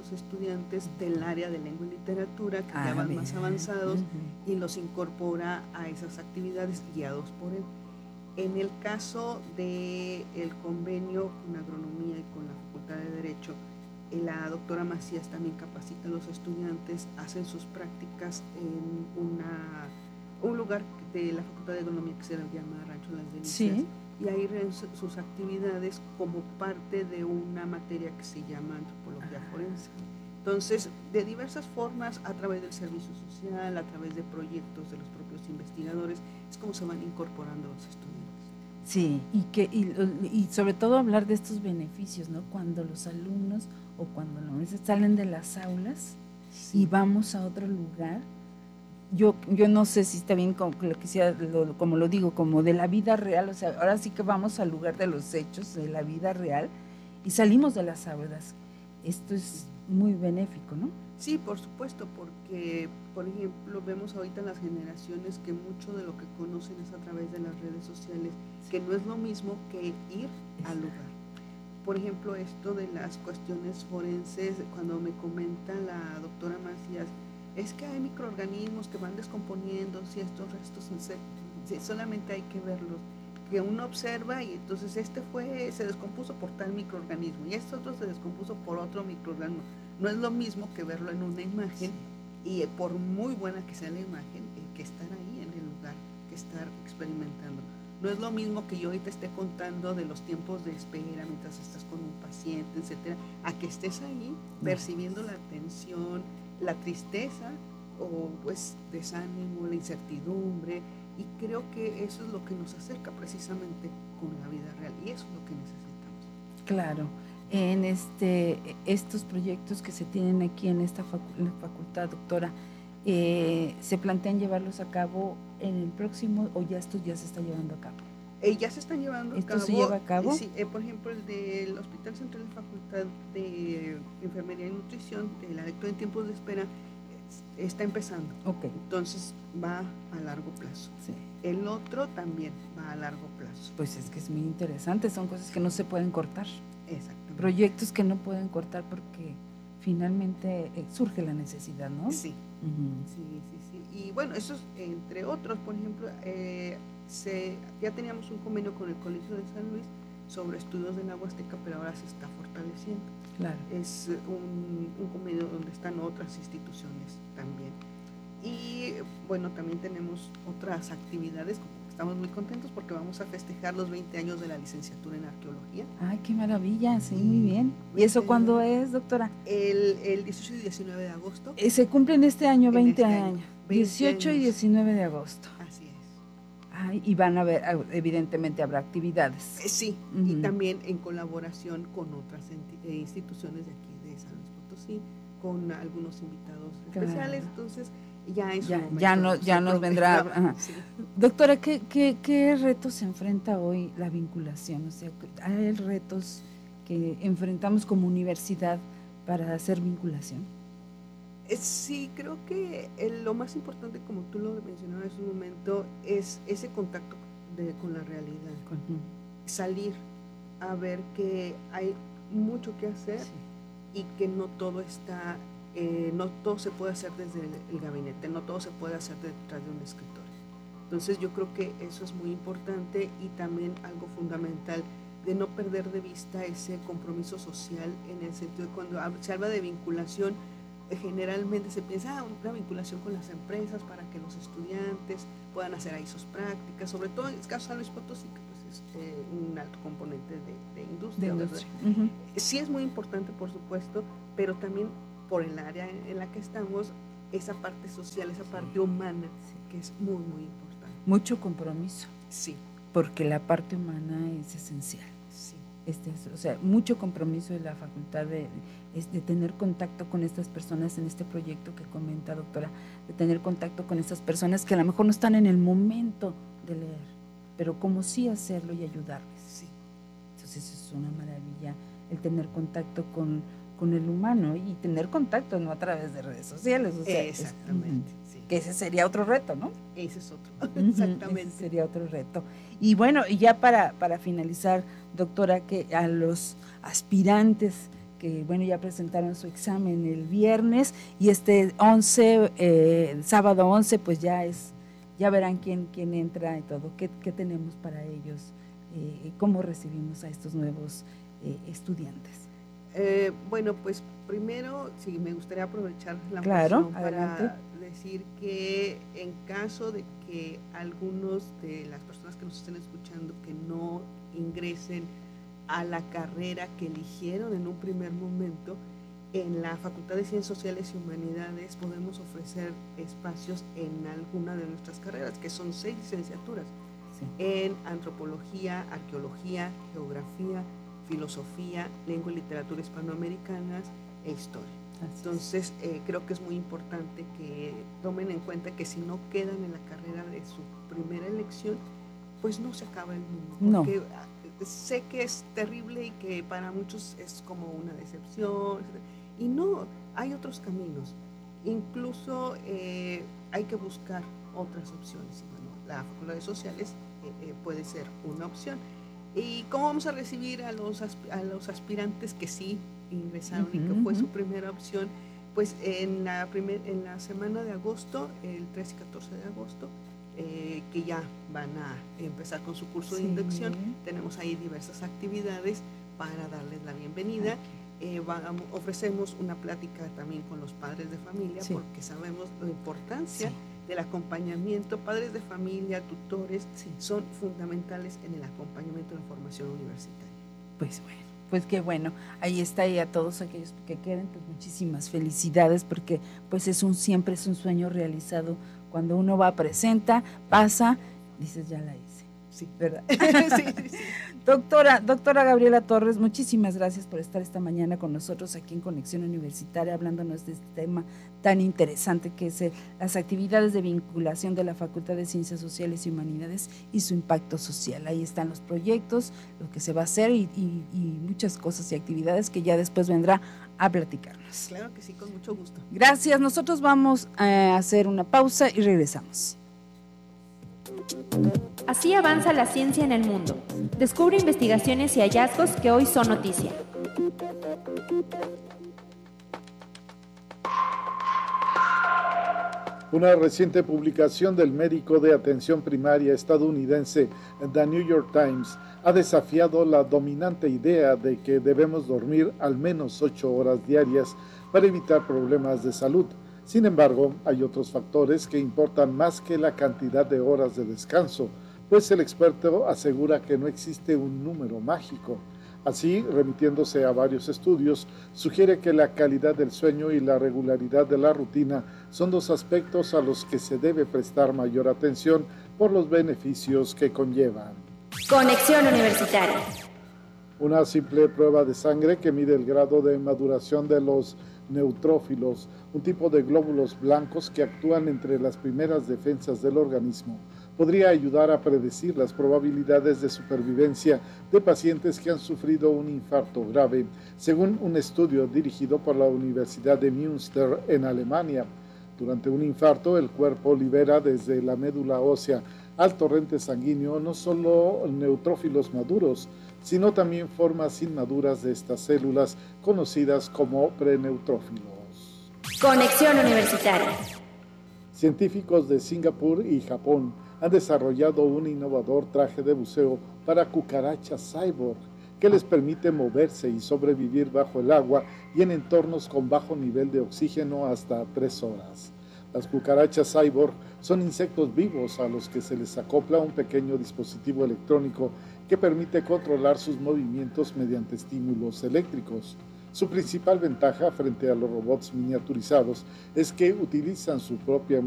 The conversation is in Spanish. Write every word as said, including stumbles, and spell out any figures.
los estudiantes del área de lengua y literatura que Ah, ya van bien. más avanzados Uh-huh. y los incorpora a esas actividades guiados por él. En el caso del convenio con agronomía y con la Facultad de Derecho, la doctora Macías también capacita a los estudiantes, hacen sus prácticas en una, un lugar de la Facultad de Agronomía que se llama Rancho Las Delicias, Sí. y ahí realizan sus actividades como parte de una materia que se llama antropología forense. Entonces, de diversas formas, a través del servicio social, a través de proyectos de los propios investigadores, es como se van incorporando los estudiantes. Sí, y que y, y sobre todo hablar de estos beneficios, ¿no? Cuando los alumnos o cuando los salen de las aulas, sí, y vamos a otro lugar. Yo, yo no sé si está bien como lo que sea, lo, como lo digo, como de la vida real, o sea, ahora sí que vamos al lugar de los hechos, de la vida real, y salimos de las aulas. Esto es muy benéfico, ¿no? Sí, por supuesto, porque, por ejemplo, vemos ahorita en las generaciones que mucho de lo que conocen es a través de las redes sociales, que no es lo mismo que ir al lugar. Por ejemplo, esto de las cuestiones forenses, cuando me comenta la doctora Macías, es que hay microorganismos que van descomponiendo si estos restos solamente hay que verlos, que uno observa y entonces este fue, se descompuso por tal microorganismo y este otro se descompuso por otro microorganismo. No es lo mismo que verlo en una imagen, y por muy buena que sea la imagen, que estar ahí en el lugar, que estar experimentando. No es lo mismo que yo hoy te esté contando de los tiempos de espera mientras estás con un paciente, etcétera, a que estés ahí percibiendo la tensión, la tristeza o pues desánimo, la incertidumbre, y creo que eso es lo que nos acerca precisamente con la vida real, y eso es lo que necesitamos. Claro, en este estos proyectos que se tienen aquí en esta facu- en la facultad, doctora, eh, ¿se plantean llevarlos a cabo en el próximo o ya estos ya se está llevando a cabo? Eh, ya se están llevando a ¿Esto cabo. se lleva a cabo? Eh, sí, eh, por ejemplo, el del Hospital Central de Facultad de Enfermería y Nutrición, de la lectura en tiempos de espera, eh, está empezando. Okay. Entonces va a largo plazo. Sí. El otro también va a largo plazo. Pues es que es muy interesante, son cosas que no se pueden cortar. Exactamente. Proyectos que no pueden cortar porque finalmente eh, surge la necesidad, ¿no? Sí. Uh-huh. Sí, sí, sí. Y bueno, eso es entre otros, por ejemplo, eh, se, ya teníamos un convenio con el Colegio de San Luis sobre estudios de la Huasteca, pero ahora se está fortaleciendo. Claro. Es un, un convenio donde están otras instituciones también. Y bueno, también tenemos otras actividades, como estamos muy contentos porque vamos a festejar los veinte años de la licenciatura en arqueología. ¡Ay, qué maravilla! Sí, y muy bien. ¿Y eso cuándo es, doctora? El, el dieciocho y diecinueve de agosto. Eh, se cumplen este año veinte este años. Año, dieciocho y diecinueve de agosto. Así es. Ay, y van a ver, evidentemente habrá actividades. Eh, sí, uh-huh. Y también en colaboración con otras enti- eh, instituciones de aquí de San Luis Potosí, con algunos invitados claro. especiales, entonces ya es ya, ya, no, ya nos vendrá. Sí. Doctora, ¿qué, qué, ¿qué retos se enfrenta hoy la vinculación? O sea, ¿hay retos que enfrentamos como universidad para hacer vinculación? Eh, sí, creo que eh, lo más importante, como tú lo mencionabas en un momento, es ese contacto de, con la realidad. Uh-huh. Salir a ver que hay mucho que hacer sí. Y que no todo está... Eh, no todo se puede hacer desde el, el gabinete, no todo se puede hacer detrás de un escritorio. Entonces yo creo que eso es muy importante, y también algo fundamental de no perder de vista ese compromiso social, en el sentido de cuando se habla de vinculación, eh, generalmente se piensa ah, una vinculación con las empresas para que los estudiantes puedan hacer ahí sus prácticas, sobre todo en el caso de San Luis Potosí, que pues es eh, un alto componente de, de industria. De industria. Uh-huh. Sí es muy importante, por supuesto, pero también por el área en la que estamos, esa parte social, esa parte sí. humana, sí. que es muy, muy importante. Mucho compromiso. Sí. Porque la parte humana es esencial. Sí. Este, o sea, mucho compromiso de la facultad de, de tener contacto con estas personas en este proyecto que comenta, doctora, de tener contacto con estas personas que a lo mejor no están en el momento de leer, pero como sí hacerlo y ayudarles. Sí. Entonces es una maravilla el tener contacto con con el humano y tener contacto no a través de redes sociales. O sea, exactamente. Es, sí. Que ese sería otro reto, ¿no? Ese es otro, uh-huh, exactamente. Ese sería otro reto. Y bueno, y ya para, para finalizar, doctora, que a los aspirantes que bueno, ya presentaron su examen el viernes y este once, eh, sábado once, pues ya es, ya verán quién, quién entra y todo, qué, qué tenemos para ellos, eh, cómo recibimos a estos nuevos eh, estudiantes. Eh, bueno, pues primero, sí, me gustaría aprovechar la claro, ocasión para decir que en caso de que algunos de las personas que nos estén escuchando que no ingresen a la carrera que eligieron en un primer momento, en la Facultad de Ciencias Sociales y Humanidades podemos ofrecer espacios en alguna de nuestras carreras, que son seis licenciaturas, sí. En antropología, arqueología, geografía, filosofía, lengua y literatura hispanoamericanas e historia. Entonces, eh, creo que es muy importante que tomen en cuenta que si no quedan en la carrera de su primera elección, pues no se acaba el mundo. Porque no. Sé que es terrible y que para muchos es como una decepción. Y no, hay otros caminos. Incluso eh, hay que buscar otras opciones. Y bueno, la Facultad de Sociales eh, eh, puede ser una opción. ¿Y cómo vamos a recibir a los, a los aspirantes que sí ingresaron uh-huh, y que fue uh-huh. su primera opción? Pues en la, primer, en la semana de agosto, el trece y catorce de agosto, eh, que ya van a empezar con su curso sí. de inducción, tenemos ahí diversas actividades para darles la bienvenida. Okay. Eh, vamos, ofrecemos una plática también con los padres de familia sí. porque sabemos la importancia sí. del acompañamiento. Padres de familia, tutores, sí. son fundamentales en el acompañamiento de la formación universitaria. Pues bueno, pues qué bueno, ahí está, y a todos aquellos que queden, pues muchísimas felicidades, porque pues es un, siempre es un sueño realizado, cuando uno va, presenta, pasa, dices, ya la hice. Sí, ¿verdad? sí, sí, sí. Doctora, doctora Gabriela Torres, muchísimas gracias por estar esta mañana con nosotros aquí en Conexión Universitaria, hablándonos de este tema tan interesante que es eh, las actividades de vinculación de la Facultad de Ciencias Sociales y Humanidades y su impacto social. Ahí están los proyectos, lo que se va a hacer y, y, y muchas cosas y actividades que ya después vendrá a platicarnos. Claro que sí, con mucho gusto. Gracias, nosotros vamos a hacer una pausa y regresamos. Así avanza la ciencia en el mundo. Descubre investigaciones y hallazgos que hoy son noticia. Una reciente publicación del médico de atención primaria estadounidense The New York Times ha desafiado la dominante idea de que debemos dormir al menos ocho horas diarias para evitar problemas de salud. Sin embargo, hay otros factores que importan más que la cantidad de horas de descanso, pues el experto asegura que no existe un número mágico. Así, remitiéndose a varios estudios, sugiere que la calidad del sueño y la regularidad de la rutina son dos aspectos a los que se debe prestar mayor atención por los beneficios que conllevan. Conexión Universitaria. Una simple prueba de sangre que mide el grado de maduración de los neutrófilos, un tipo de glóbulos blancos que actúan entre las primeras defensas del organismo, podría ayudar a predecir las probabilidades de supervivencia de pacientes que han sufrido un infarto grave, según un estudio dirigido por la Universidad de Münster en Alemania. Durante un infarto, el cuerpo libera desde la médula ósea al torrente sanguíneo no solo neutrófilos maduros, sino también formas inmaduras de estas células conocidas como preneutrófilos. Conexión Universitaria. Científicos de Singapur y Japón han desarrollado un innovador traje de buceo para cucarachas cyborg que les permite moverse y sobrevivir bajo el agua y en entornos con bajo nivel de oxígeno hasta tres horas. Las cucarachas cyborg son insectos vivos a los que se les acopla un pequeño dispositivo electrónico que permite controlar sus movimientos mediante estímulos eléctricos. Su principal ventaja frente a los robots miniaturizados es que utilizan su propia